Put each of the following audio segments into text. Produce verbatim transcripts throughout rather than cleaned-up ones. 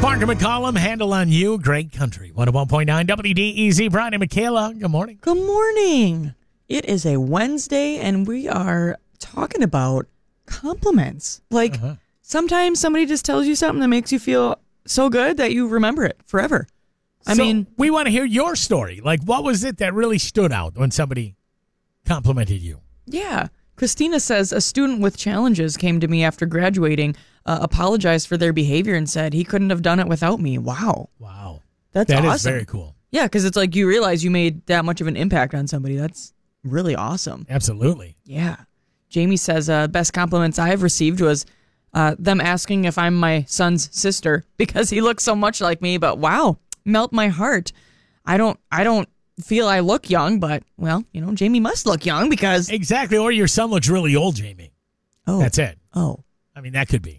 Parker McCollum, Handle on You, Great Country. one oh one point nine W D E Z. Brian and Michaela, good morning. Good morning. It is a Wednesday, and we are talking about compliments. Like, uh-huh. sometimes somebody just tells you something that makes you feel so good that you remember it forever. I so mean, we want to hear your story. Like, what was it that really stood out when somebody complimented you? Yeah. Christina says, a student with challenges came to me after graduating, uh, apologized for their behavior, and said he couldn't have done it without me. Wow. Wow. That's that awesome. That is very cool. Yeah, because it's like you realize you made that much of an impact on somebody. That's really awesome. Absolutely. Yeah. Jamie says, uh, best compliments I've received was uh, them asking if I'm my son's sister because he looks so much like me. But wow, melt my heart. I don't, I don't feel I look young, but well, you know, Jamie must look young because exactly. Or your son looks really old, Jamie. Oh, that's it. Oh, I mean, that could be.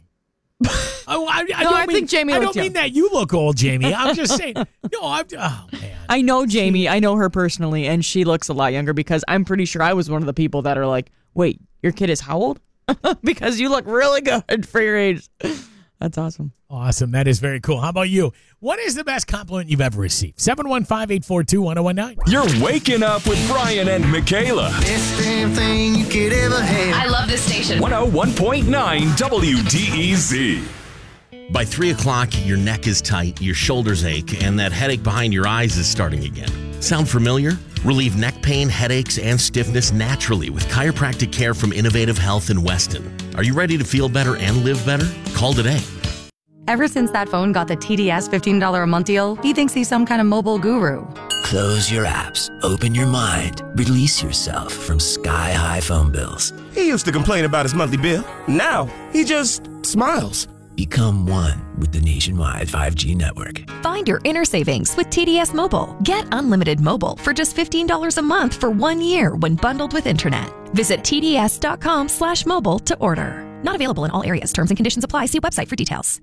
oh, I, I, no, don't I mean, think Jamie. I don't looked mean young. that you look old, Jamie. I'm just saying. No, I'm. Oh man. I know Jamie. I know her personally, and she looks a lot younger because I'm pretty sure I was one of the people that are like, "Wait, your kid is how old?" Because you look really good for your age. That's awesome. Awesome. That is very cool. How about you? What is the best compliment you've ever received? seven one five, eight four two, one oh one nine. You're waking up with Brian and Michaela. Best damn thing you could ever have. I love this station. one oh one point nine W D E Z. By three o'clock, your neck is tight, your shoulders ache, and that headache behind your eyes is starting again. Sound familiar? Relieve neck pain, headaches, and stiffness naturally with chiropractic care from Innovative Health in Weston. Are you ready to feel better and live better? Call today. Ever since that phone got the T D S fifteen dollars a month deal, he thinks he's some kind of mobile guru. Close your apps, open your mind, release yourself from sky-high phone bills. He used to complain about his monthly bill. Now, he just smiles. Become one with the nationwide five G network. Find your inner savings with T D S Mobile. Get unlimited mobile for just fifteen dollars a month for one year when bundled with internet. Visit tds.com slash mobile to order. Not available in all areas. Terms and conditions apply. See website for details.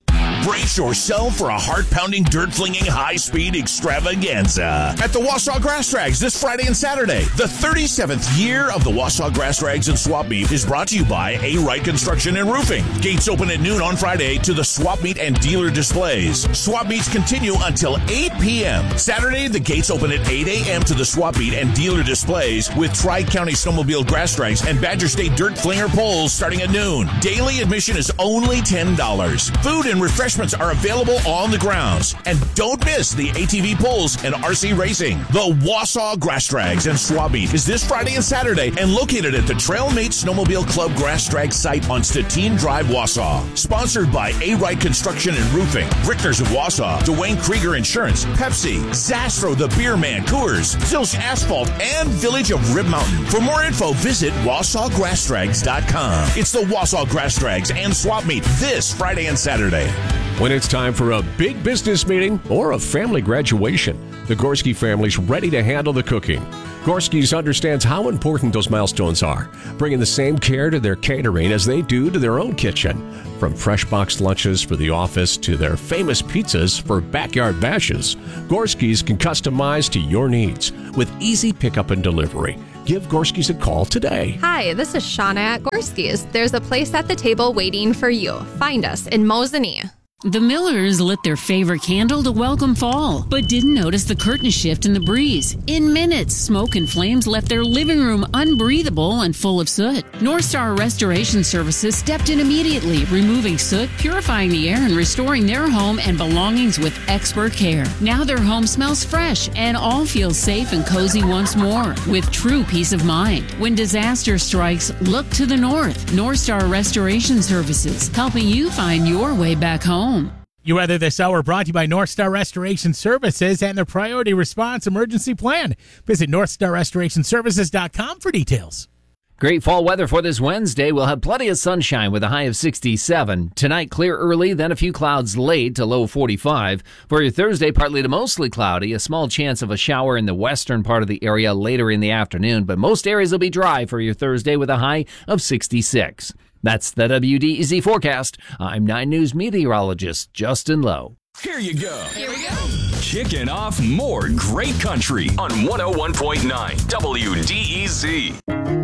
Brace yourself for a heart-pounding, dirt-flinging, high-speed extravaganza at the Wausau Grass Drags this Friday and Saturday. The thirty-seventh year of the Wausau Grass Drags and Swap Meet is brought to you by A. Wright Construction and Roofing. Gates open at noon on Friday to the Swap Meet and dealer displays. Swap Meets continue until eight p.m. Saturday, the gates open at eight a.m. to the Swap Meet and dealer displays with Tri-County Snowmobile Grass Drags and Badger State Dirt Flinger poles starting at noon. Daily admission is only ten dollars. Food and refreshments are available on the grounds. And don't miss the A T V pulls and R C racing. The Wausau Grass Drags and Swap Meet is this Friday and Saturday and located at the Trailmate Snowmobile Club Grass Drag site on Stettin Drive, Wausau. Sponsored by A. Wright Construction and Roofing, Richters of Wausau, Dwayne Krieger Insurance, Pepsi, Zastro the Beer Man, Coors, Zilch Asphalt, and Village of Rib Mountain. For more info, visit wausau grass drags dot com. It's the Wausau Grass Drags and Swap Meet this Friday and Saturday. When it's time for a big business meeting or a family graduation, the Gorski family's ready to handle the cooking. Gorski's understands how important those milestones are, bringing the same care to their catering as they do to their own kitchen. From fresh boxed lunches for the office to their famous pizzas for backyard bashes, Gorski's can customize to your needs with easy pickup and delivery. Give Gorski's a call today. Hi, this is Shauna at Gorski's. There's a place at the table waiting for you. Find us in Mosinee. The Millers lit their favorite candle to welcome fall, but didn't notice the curtain shift in the breeze. In minutes, smoke and flames left their living room unbreathable and full of soot. North Star Restoration Services stepped in immediately, removing soot, purifying the air, and restoring their home and belongings with expert care. Now their home smells fresh, and all feel safe and cozy once more, with true peace of mind. When disaster strikes, look to the north. North Star Restoration Services, helping you find your way back home. You Weather This Hour brought to you by North Star Restoration Services and their Priority Response Emergency Plan. Visit north star restoration services dot com for details. Great fall weather for this Wednesday. We'll have plenty of sunshine with a high of sixty-seven. Tonight, clear early, then a few clouds late to low forty-five. For your Thursday, partly to mostly cloudy. A small chance of a shower in the western part of the area later in the afternoon, but most areas will be dry for your Thursday with a high of sixty-six. That's the W D E Z forecast. I'm nine News meteorologist Justin Lowe. Here you go. Here we go. Kicking off more great country on one oh one point nine W D E Z.